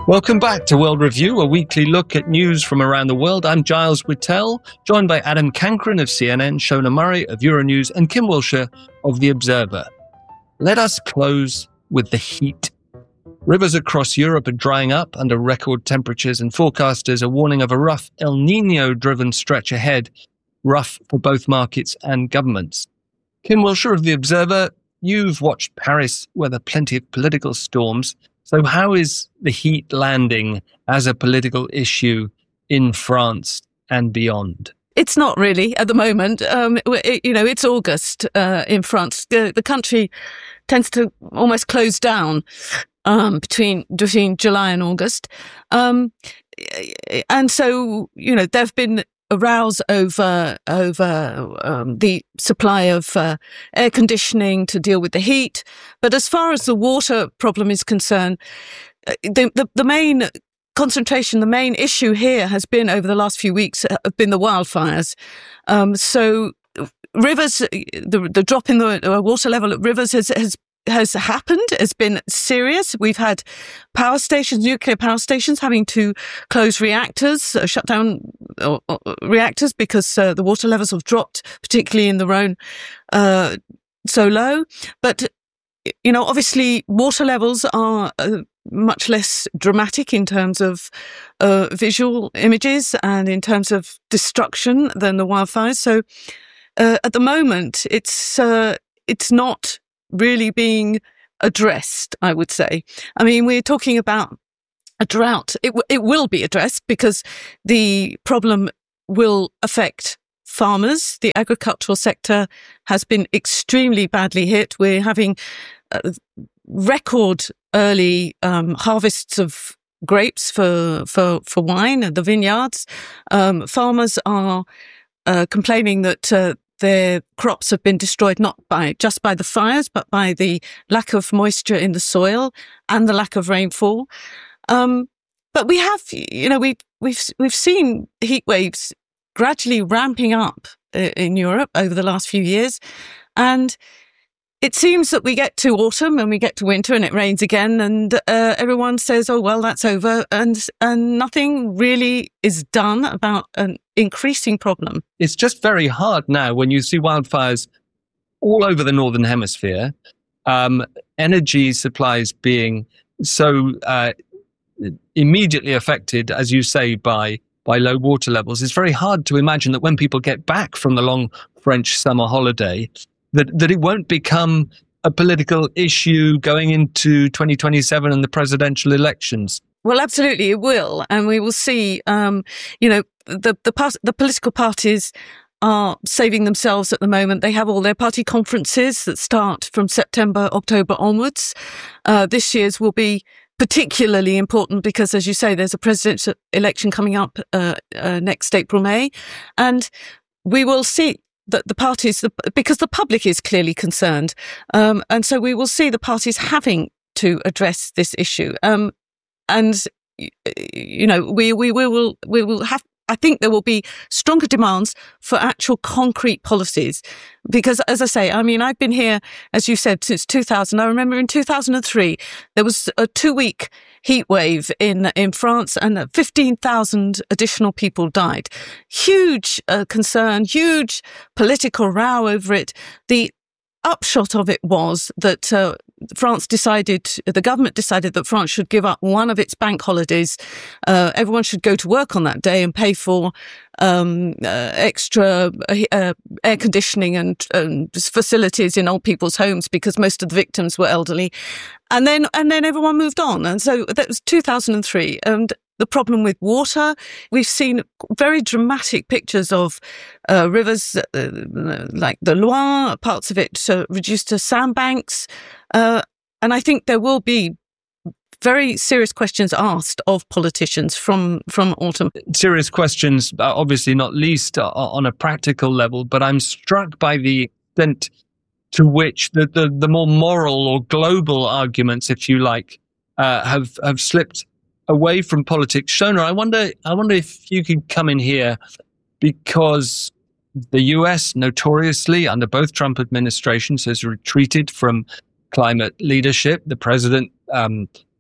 Welcome back to World Review, a weekly look at news from around the world. I'm Giles Whittell, joined by Adam Cancron of CNN, Shona Murray of Euronews, and Kim Wilshire of The Observer. Let us close with the heat. Rivers across Europe are drying up under record temperatures, and forecasters are warning of a rough El Niño-driven stretch ahead, rough for both markets and governments. Kim Wilshire of The Observer, you've watched Paris weather plenty of political storms. So how is the heat landing as a political issue in France and beyond? It's not really at the moment. It's August in France. The country tends to almost close down between July and August. And so, there have been a rouse over the supply of air conditioning to deal with the heat. But as far as the water problem is concerned, the main concentration, the main issue here has been over the last few weeks have been the wildfires. So rivers, the drop in the water level at rivers has happened, has been serious. We've had nuclear power stations having to close reactors, shut down reactors because the water levels have dropped, particularly in the Rhone, so low. But, obviously water levels are much less dramatic in terms of visual images and in terms of destruction than the wildfires. So at the moment, it's not really being addressed, I would say. I mean, we're talking about a drought. It will be addressed because the problem will affect farmers. The agricultural sector has been extremely badly hit. We're having record early harvests of grapes for wine at the vineyards. Farmers are complaining that their crops have been destroyed not just by the fires, but by the lack of moisture in the soil and the lack of rainfall. But we have, we've seen heat waves gradually ramping up in Europe over the last few years, and it seems that we get to autumn and we get to winter and it rains again, and everyone says, "Oh well, that's over," and nothing really is done about an increasing problem. It's just very hard now when you see wildfires all over the Northern Hemisphere, energy supplies being so immediately affected, as you say, by low water levels. It's very hard to imagine that when people get back from the long French summer holiday, that it won't become a political issue going into 2027 and the presidential elections. Well, absolutely, it will. And we will see, the political parties are saving themselves at the moment. They have all their party conferences that start from September, October onwards. This year's will be particularly important because, as you say, there's a presidential election coming up next April, May. And we will see that the parties, because the public is clearly concerned. And so we will see the parties having to address this issue. We will have, I think there will be stronger demands for actual concrete policies. Because, as I say, I mean, I've been here, as you said, since 2000. I remember in 2003, there was a 2-week heat wave in France and 15,000 additional people died. Huge concern, huge political row over it. The upshot of it was that the government decided that France should give up one of its bank holidays. Everyone should go to work on that day and pay for extra air conditioning and facilities in old people's homes because most of the victims were elderly. And then everyone moved on. And so that was 2003. And the problem with water, we've seen very dramatic pictures of rivers like the Loire, parts of it reduced to sandbanks. And I think there will be very serious questions asked of politicians from autumn. Serious questions, obviously not least on a practical level, but I'm struck by the extent to which the more moral or global arguments, if you like, have slipped away from politics. Shona, I wonder if you could come in here, because the US notoriously under both Trump administrations has retreated from climate leadership. The president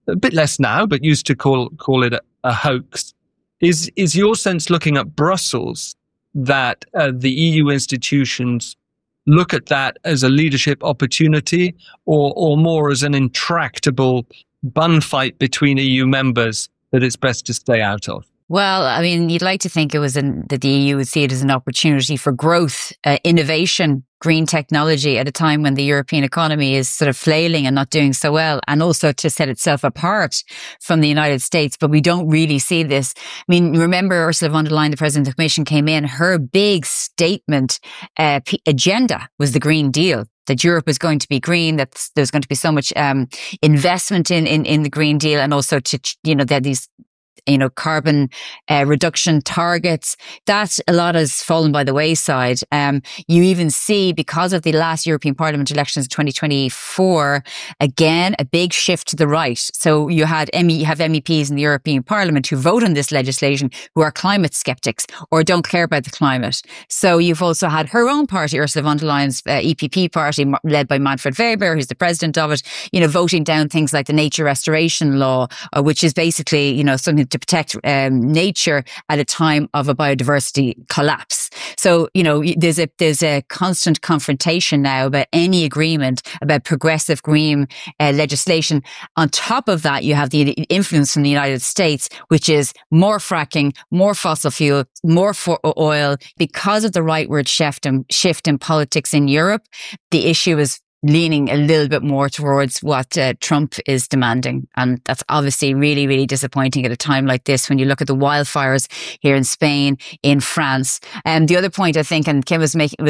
a bit less now, but used to call it a hoax. Is your sense, looking at Brussels, that the EU institutions look at that as a leadership opportunity, or more as an intractable bun fight between EU members that it's best to stay out of? Well, I mean, you'd like to think that the EU would see it as an opportunity for growth, innovation, green technology at a time when the European economy is sort of flailing and not doing so well, and also to set itself apart from the United States. But we don't really see this. I mean, remember Ursula von der Leyen, the President of the Commission, came in, her big statement agenda was the Green Deal. That Europe is going to be green, that there's going to be so much investment in the Green Deal, and also that these carbon reduction targets, that a lot has fallen by the wayside. You even see, because of the last European Parliament elections in 2024, again, a big shift to the right. So you have MEPs in the European Parliament who vote on this legislation who are climate skeptics or don't care about the climate. So you've also had her own party, Ursula von der Leyen's EPP party, led by Manfred Weber, who's the president of it, voting down things like the nature restoration law, which is basically, something to protect nature at a time of a biodiversity collapse. So, there's a constant confrontation now about any agreement about progressive green legislation. On top of that, you have the influence from the United States, which is more fracking, more fossil fuel, more oil. Because of the rightward shift in politics in Europe, the issue is leaning a little bit more towards what Trump is demanding. And that's obviously really, really disappointing at a time like this when you look at the wildfires here in Spain, in France. And the other point, I think, and Kim was